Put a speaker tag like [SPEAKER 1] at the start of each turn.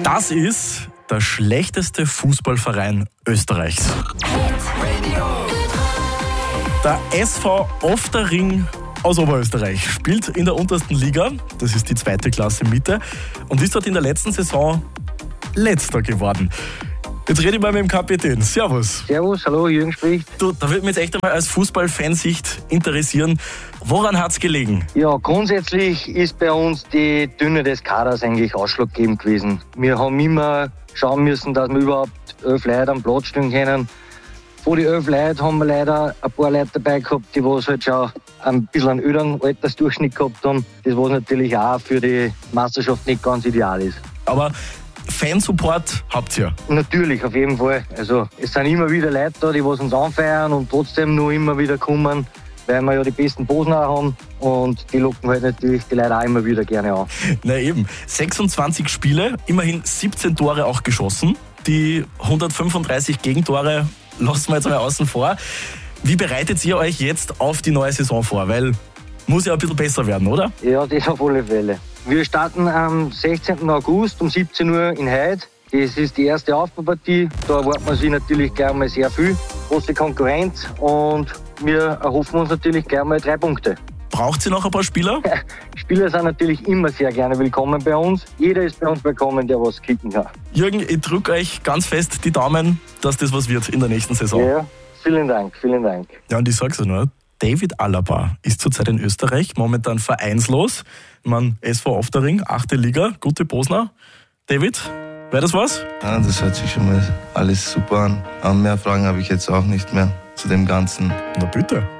[SPEAKER 1] Das ist der schlechteste Fußballverein Österreichs. Der SV Oftering aus Oberösterreich spielt in der untersten Liga, das ist die 2. Klasse Mitte, und ist dort in der letzten Saison Letzter geworden. Jetzt rede ich mal mit dem Kapitän. Servus.
[SPEAKER 2] Servus, hallo, Jürgen spricht.
[SPEAKER 1] Du, da würde mich jetzt echt einmal als Fußballfansicht interessieren, woran hat es gelegen?
[SPEAKER 2] Ja, grundsätzlich ist bei uns die Dünne des Kaders eigentlich ausschlaggebend gewesen. Wir haben immer schauen müssen, dass wir überhaupt 11 Leute am Platz stehen können. Von den 11 Leuten haben wir leider ein paar Leute dabei gehabt, die was halt schon ein bisschen einen älteren Altersdurchschnitt gehabt haben. Das was natürlich auch für die Meisterschaft nicht ganz ideal ist.
[SPEAKER 1] Aber Fansupport habt ihr?
[SPEAKER 2] Natürlich, auf jeden Fall. Also es sind immer wieder Leute da, die was uns anfeiern und trotzdem nur immer wieder kommen, weil wir ja die besten Posen auch haben und die locken halt natürlich die Leute auch immer wieder gerne an.
[SPEAKER 1] Na eben, 26 Spiele, immerhin 17 Tore auch geschossen. Die 135 Gegentore lassen wir jetzt mal außen vor. Wie bereitet ihr euch jetzt auf die neue Saison vor? Weil muss ja ein bisschen besser werden, oder?
[SPEAKER 2] Ja, das auf alle Fälle. Wir starten am 16. August um 17 Uhr in Heid. Das ist die erste Aufbaupartie. Da erwartet man sich natürlich gleich mal sehr viel. Große Konkurrenz und wir erhoffen uns natürlich gleich mal 3 Punkte.
[SPEAKER 1] Braucht ihr noch ein paar Spieler?
[SPEAKER 2] Spieler sind natürlich immer sehr gerne willkommen bei uns. Jeder ist bei uns willkommen, der was kicken kann.
[SPEAKER 1] Jürgen, ich drücke euch ganz fest die Daumen, dass das was wird in der nächsten Saison.
[SPEAKER 2] Ja, vielen Dank, vielen Dank.
[SPEAKER 1] Ja, und ich sag's ja nur, David Alaba ist zurzeit in Österreich, momentan vereinslos. SV Oftering, 8. Liga, gute Bosner. David, wäre das was?
[SPEAKER 3] Ja, das hört sich schon mal alles super an. Aber mehr Fragen habe ich jetzt auch nicht mehr zu dem Ganzen.
[SPEAKER 1] Na bitte.